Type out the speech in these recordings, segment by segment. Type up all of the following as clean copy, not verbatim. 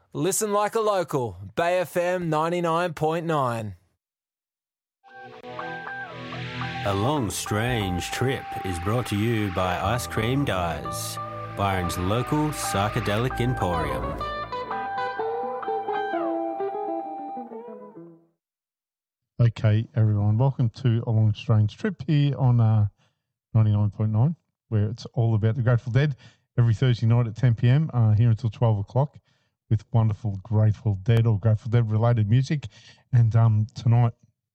Listen like a local. Bay FM 99.9. A Long Strange Trip is brought to you by Ice Cream Dyes, Byron's local psychedelic emporium. Okay, everyone, welcome to A Long Strange Trip here on 99.9, where it's all about the Grateful Dead every Thursday night at 10 p.m, here until 12 o'clock with wonderful Grateful Dead or Grateful Dead related music. And tonight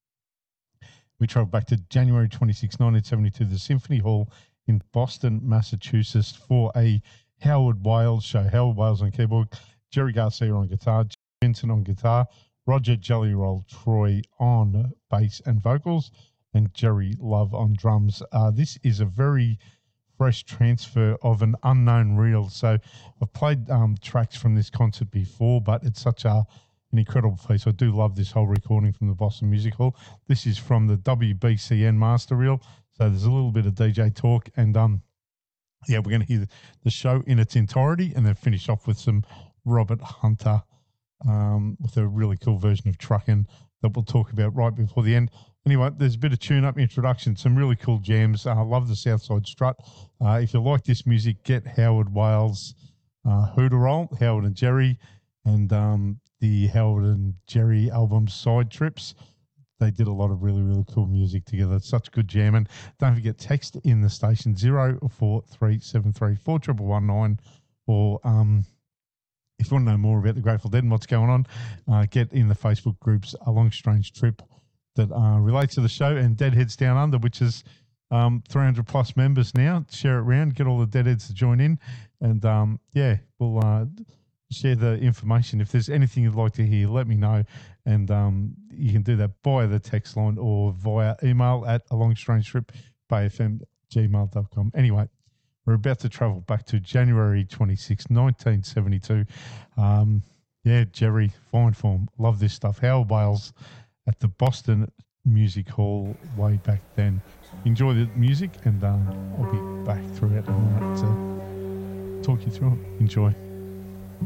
we travel back to January 26, 1972, the Symphony Hall in Boston, Massachusetts for a Howard Wales show. Howard Wales on keyboard, Jerry Garcia on guitar, Vincent on guitar, Roger Jelly Roll Troy on bass and vocals, and Jerry Love on drums. This is a very fresh transfer of an unknown reel. So I've played tracks from this concert before, but it's such an incredible piece. I do love this whole recording from the Boston Music Hall. This is from the WBCN master reel. So there's a little bit of DJ talk, and we're going to hear the show in its entirety and then finish off with some Robert Hunter with a really cool version of Truckin' that we'll talk about right before the end. Anyway, there's a bit of tune-up introduction, some really cool jams. I love the Southside Strut. If you like this music, get Howard Wales' Hooterol, Howard and Jerry, and the Howard and Jerry album Side Trips. They did a lot of really, really cool music together. It's such good jam. And don't forget, text in the station 04373 4119, or if you want to know more about the Grateful Dead and what's going on, get in the Facebook groups A Long Strange Trip that relates to the show, and Deadheads Down Under, which is 300 plus members now. Share it around, get all the Deadheads to join in, and we'll share the information. If there's anything you'd like to hear, let me know, and you can do that via the text line or via email at alongstrangetrip@bayfm@gmail.com. Anyway, we're about to travel back to January 26, 1972. Jerry, fine form. Love this stuff. Howard Wales at the Boston Music Hall way back then. Enjoy the music, and I'll be back throughout the night to talk you through it. Enjoy.